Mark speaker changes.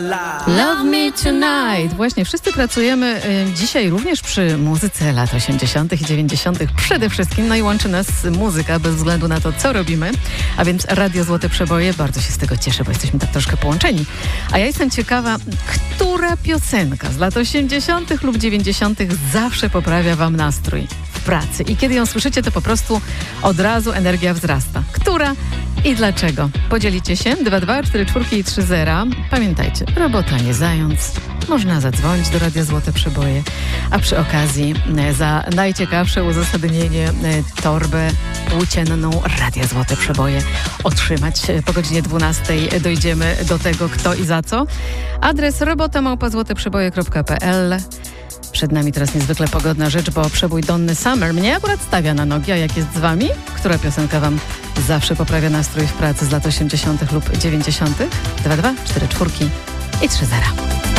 Speaker 1: Love Me Tonight. Właśnie wszyscy pracujemy dzisiaj również przy muzyce lat 80. i 90. przede wszystkim. No i łączy nas muzyka bez względu na to, co robimy. A więc Radio Złote Przeboje. Bardzo się z tego cieszę, bo jesteśmy tak troszkę połączeni. A ja jestem ciekawa, która piosenka z lat 80. lub 90. zawsze poprawia wam nastrój w pracy. I kiedy ją słyszycie, to po prostu od razu energia wzrasta. Która i dlaczego? Podzielicie się 2244 i 30. Pamiętajcie, robota nie zając. Można zadzwonić do Radia Złote Przeboje, a przy okazji za najciekawsze uzasadnienie torbę płócienną Radia Złote Przeboje otrzymać. Po godzinie 12 dojdziemy do tego, kto i za co. Adres robota@złoteprzeboje.pl. Przed nami teraz niezwykle pogodna rzecz, bo przebój Donny Summer mnie akurat stawia na nogi, a jak jest z wami? Która piosenka wam zawsze poprawia nastrój w pracy z lat 80. lub 90.? 2244 i 30.